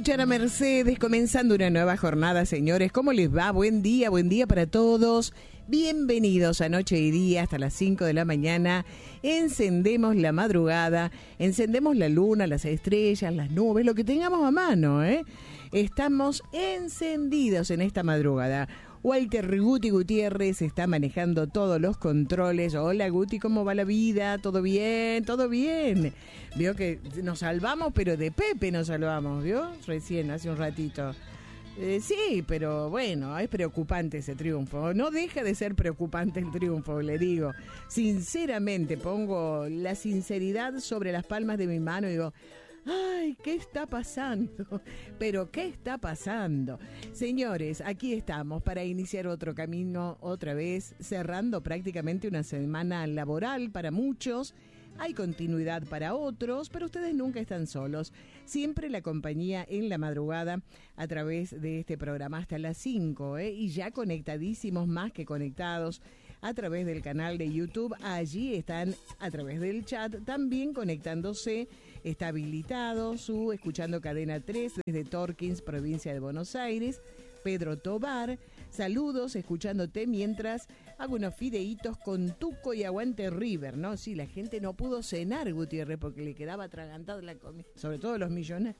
escuchar a Mercedes comenzando una nueva jornada, señores. ¿Cómo les va? Buen día para todos. Bienvenidos a Noche y Día hasta las 5 de la mañana. Encendemos la madrugada, encendemos la luna, las estrellas, las nubes, lo que tengamos a mano, ¿eh? Estamos encendidos en esta madrugada. Walter Guti Gutiérrez está manejando todos los controles. Hola Guti, ¿cómo va la vida? ¿Todo bien? ¿Todo bien? Vio que nos salvamos, pero de Pepe nos salvamos, ¿vio? Recién, hace un ratito. Sí, pero bueno, es preocupante ese triunfo. No deja de ser preocupante el triunfo, le digo. Sinceramente, pongo la sinceridad sobre las palmas de mi mano y digo... ¡Ay, qué está pasando! Pero, ¿qué está pasando? Señores, aquí estamos para iniciar otro camino otra vez, cerrando prácticamente una semana laboral para muchos. Hay continuidad para otros, pero ustedes nunca están solos. Siempre la compañía en la madrugada a través de este programa hasta las 5, y ya conectadísimos, más que conectados, a través del canal de YouTube. Allí están a través del chat también conectándose. Está habilitado escuchando Cadena 3 desde Torkins, provincia de Buenos Aires. Pedro Tobar, saludos, escuchándote mientras hago unos fideitos con tuco y aguante River, ¿no? Sí, la gente no pudo cenar, Gutiérrez, porque le quedaba atragantada la comida, sobre todo los millonarios.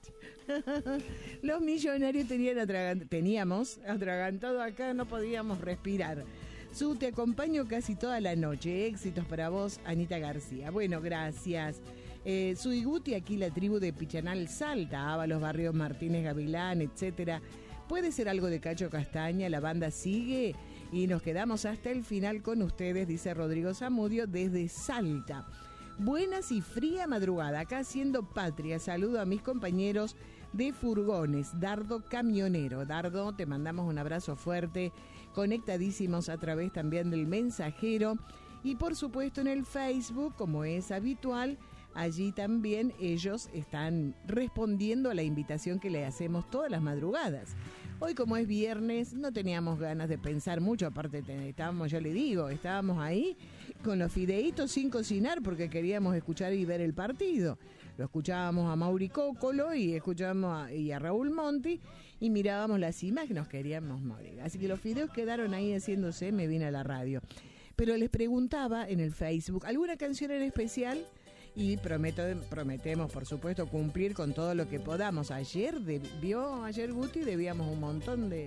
Los millonarios teníamos atragantado acá, no podíamos respirar. Te acompaño casi toda la noche. Éxitos para vos, Anita García. Bueno, gracias. Soy Guti, aquí la tribu de Pichanal Salta, Ábalos, Barrios Martínez, Gavilán, etcétera. Puede ser algo de Cacho Castaña, la banda sigue y nos quedamos hasta el final con ustedes, dice Rodrigo Zamudio desde Salta. Buenas y fría madrugada, acá haciendo patria. Saludo a mis compañeros de furgones, Dardo Camionero. Dardo, te mandamos un abrazo fuerte, conectadísimos a través también del mensajero y por supuesto en el Facebook, como es habitual. Allí también ellos están respondiendo a la invitación que le hacemos todas las madrugadas. Hoy, como es viernes, no teníamos ganas de pensar mucho, aparte estábamos ahí con los fideitos sin cocinar porque queríamos escuchar y ver el partido. Lo escuchábamos a Mauri Cócolo y escuchábamos a Raúl Monti y mirábamos las imágenes, nos queríamos morir. Así que los fideos quedaron ahí haciéndose, me vine a la radio. Pero les preguntaba en el Facebook, ¿alguna canción en especial? Y prometemos, por supuesto, cumplir con todo lo que podamos. Ayer Guti, debíamos un montón de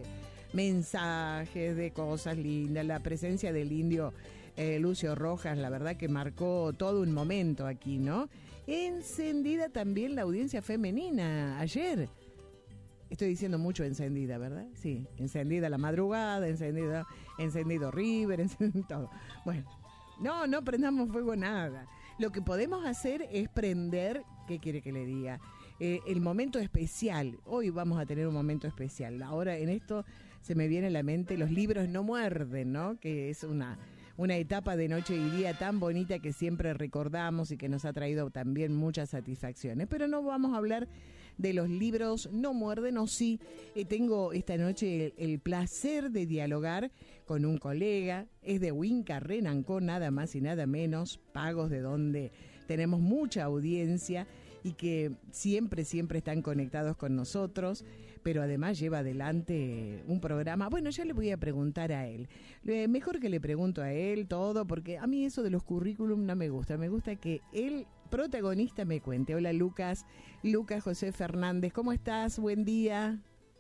mensajes, de cosas lindas. La presencia del indio Lucio Rojas, la verdad que marcó todo un momento aquí, ¿no? Encendida también la audiencia femenina ayer. Estoy diciendo mucho encendida, ¿verdad? Sí, encendida la madrugada, encendido River, encendido todo. Bueno, no prendamos fuego nada. Lo que podemos hacer es prender, ¿qué quiere que le diga? El momento especial. Hoy vamos a tener un momento especial. Ahora en esto se me viene a la mente Los libros no muerden, ¿no? Que es una etapa de noche y día tan bonita que siempre recordamos y que nos ha traído también muchas satisfacciones. Pero no vamos a hablar de Los libros no muerden, o sí. Tengo esta noche el placer de dialogar con un colega. Es de Huinca, Renancó, nada más y nada menos, Pagos, de donde tenemos mucha audiencia y que siempre están conectados con nosotros, pero además lleva adelante un programa. Bueno, ya le voy a preguntar a él. Mejor que le pregunto a él todo, porque a mí eso de los currículum no me gusta. Me gusta que el protagonista me cuente. Hola Lucas José Fernández, ¿cómo estás? Buen día.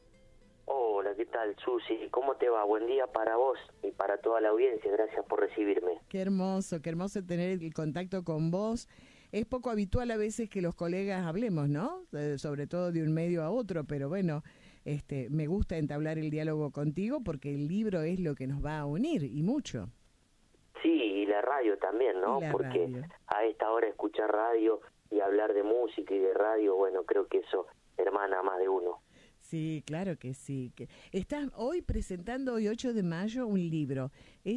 Hola, ¿qué tal, Susi? ¿Cómo te va? Buen día para vos y para toda la audiencia. Gracias por recibirme. Qué hermoso tener el contacto con vos. Es poco habitual a veces que los colegas hablemos, ¿no? Sobre todo de un medio a otro, pero bueno, me gusta entablar el diálogo contigo porque el libro es lo que nos va a unir, y mucho. Sí, y la radio también, ¿no? Porque radio, a esta hora escuchar radio y hablar de música y de radio, bueno, creo que eso hermana a más de uno. Sí, claro que sí. Estás hoy presentando, hoy 8 de mayo, un libro.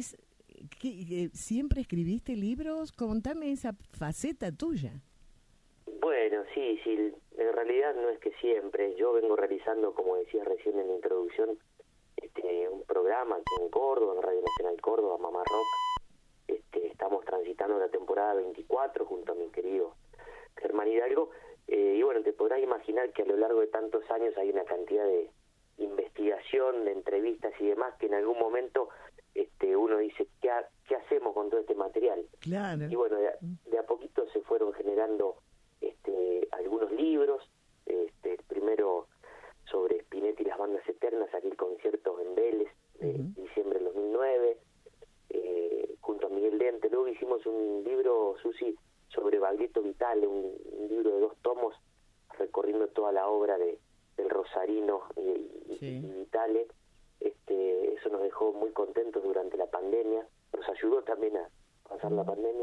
¿Siempre escribiste libros? Contame esa faceta tuya. Bueno, sí, en realidad no es que siempre. Yo vengo realizando, como decías recién en la introducción, un programa aquí en Córdoba, en Radio Nacional Córdoba, Mamá Rock. Estamos transitando la temporada 24 junto a mi querido Germán Hidalgo, Y bueno, te podrás imaginar que a lo largo de tantos años hay una cantidad de investigación, de entrevistas y demás, que en algún momento uno dice, ¿qué hacemos con todo este material? Claro. Y bueno, de a poquito se fueron generando algunos libros, el primero sobre Spinetta y las bandas eternas, aquel concierto en Vélez, diciembre del 2009, junto a Miguel Dente. Luego hicimos un libro, Susi, sobre Baglietto Vitale, un libro de 2 tomos, recorriendo toda la obra del Rosarino y Vitale. Eso nos dejó muy contentos durante la pandemia, nos ayudó también a pasar la pandemia.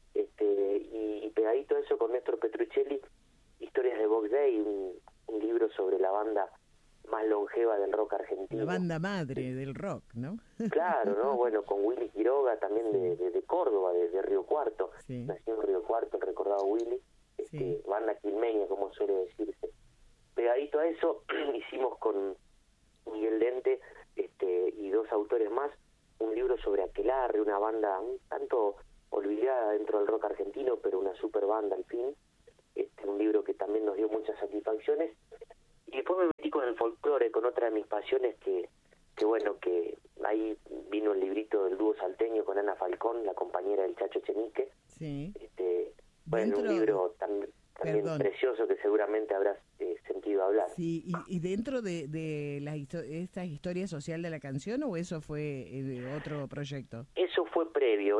Y pegadito a eso, con Néstor Petruccelli, Historias de Box Day, un libro sobre la banda más longeva del rock argentino. La banda madre del rock, ¿no? Claro, ¿no? Bueno, con Willy Quiroga, también de Córdoba, de Río Cuarto. Sí. Nació en Río Cuarto, el recordado Willy. Banda quilmeña, como suele decirse. Pegadito a eso, hicimos con Miguel Dente y 2 autores más un libro sobre Aquelarre, una banda un tanto olvidada dentro del rock argentino, pero una super banda al fin. Un libro que también nos dio muchas satisfacciones. Y después me metí con el folclore, con otra de mis pasiones, que ahí vino el librito del dúo salteño con Ana Falcón, la compañera del Chacho Echenique. Sí. Bueno, un libro también precioso que seguramente habrás sentido hablar. Sí, y dentro de esta historia social de la canción, ¿o eso fue otro proyecto? Eso fue previo.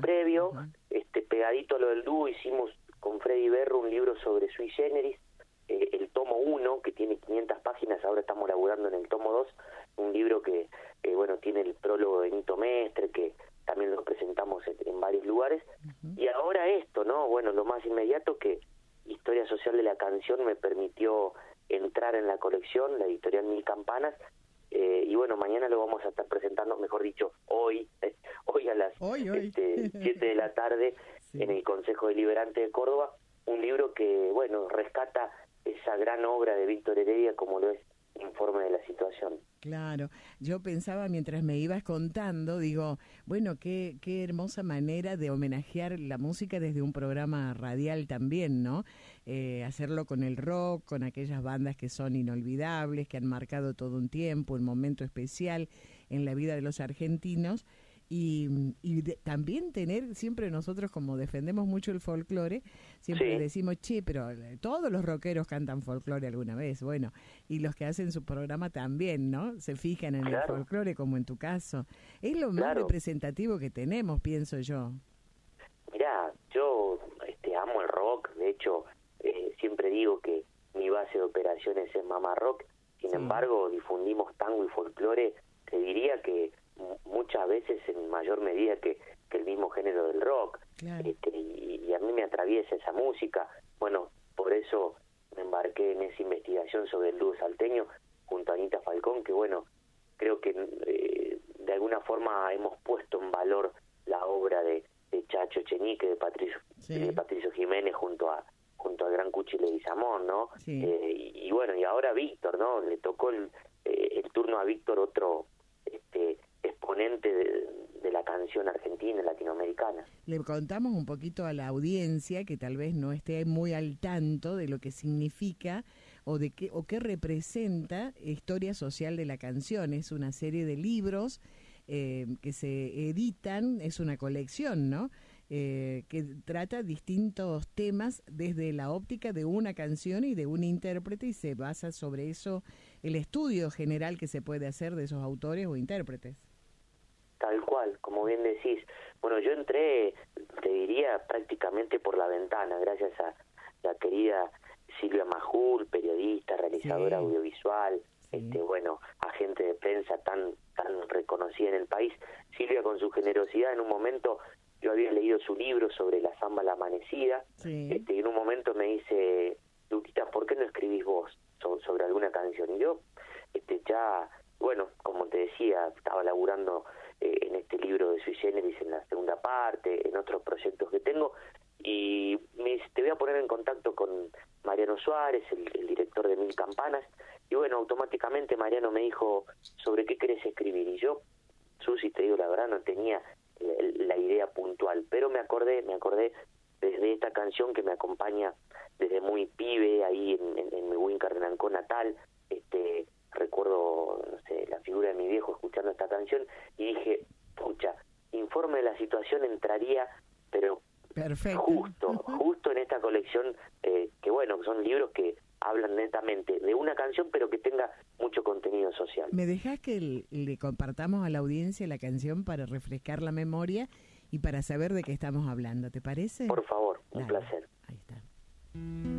Pegadito a lo del dúo hicimos con Freddy Berro un libro sobre Sui Generis, el tomo 1, que tiene 500 páginas, ahora estamos laburando en el tomo 2, un libro que tiene el prólogo de Nito Mestre, que también lo presentamos en varios lugares. Y ahora esto, ¿no? Bueno, lo más inmediato, que Historia Social de la Canción me permitió entrar en la colección, la editorial Mil Campanas, y bueno, mañana lo vamos a estar presentando, mejor dicho, hoy a las 7 de la tarde, sí, en el Consejo Deliberante de Córdoba, un libro que, rescata esa gran obra de Víctor Heredia, como lo es Informe de la Situación. Claro, yo pensaba mientras me ibas contando, digo, bueno, qué hermosa manera de homenajear la música desde un programa radial también, ¿no? Hacerlo con el rock, con aquellas bandas que son inolvidables, que han marcado todo un tiempo, un momento especial en la vida de los argentinos. Y también tener, siempre nosotros como defendemos mucho el folclore, siempre decimos, pero todos los rockeros cantan folclore alguna vez, bueno, y los que hacen su programa también, ¿no? Se fijan en el folclore, como en tu caso. Es lo más representativo que tenemos, pienso yo. Mirá, yo amo el rock, de hecho, siempre digo que mi base de operaciones es Mamá Rock, sin embargo, difundimos tango y folclore, te diría que muchas veces en mayor medida que el mismo género del rock. Claro. Y a mí me atraviesa esa música. Bueno, por eso me embarqué en esa investigación sobre el dúo salteño junto a Anita Falcón, que creo que de alguna forma hemos puesto en valor la obra de Chacho Echenique, de Patricio Jiménez junto al gran Cuchi Leguizamón, ¿no? Sí. Y ahora Víctor, ¿no? Le tocó el turno a Víctor, otro exponente de la canción argentina, latinoamericana. Le contamos un poquito a la audiencia que tal vez no esté muy al tanto de lo que significa o qué representa Historia Social de la Canción. Es una serie de libros que se editan, es una colección, ¿no? Que trata distintos temas desde la óptica de una canción y de un intérprete, y se basa sobre eso el estudio general que se puede hacer de esos autores o intérpretes. Tal cual, como bien decís. Bueno, yo entré, te diría, prácticamente por la ventana, gracias a la querida Silvia Majul, periodista, realizadora audiovisual, agente de prensa tan reconocida en el país. Silvia, con su generosidad, en un momento yo había leído su libro sobre la samba La Amanecida, y en un momento me dice, Luquita, ¿por qué no escribís vos sobre alguna canción? Y yo, como te decía, estaba laburando en este libro de Sui Generis en la segunda parte, en otros proyectos que tengo, y me dice, te voy a poner en contacto con Mariano Suárez, el director de Mil Campanas, y automáticamente Mariano me dijo, ¿sobre qué querés escribir? Y yo, Susi, te digo la verdad, no tenía la idea puntual, pero me acordé desde desde esta canción que me acompaña desde muy pibe ahí en mi Huinca-Renancó natal. Recuerdo, no sé, la figura de mi viejo escuchando esta canción y dije, pucha, Informe de la Situación entraría, pero perfecto, justo en esta colección, que bueno, que son libros que hablan netamente de una canción, pero que tenga mucho contenido social. ¿Me dejás que le compartamos a la audiencia la canción para refrescar la memoria y para saber de qué estamos hablando? ¿Te parece? Por favor, Dale, un placer. Ahí está.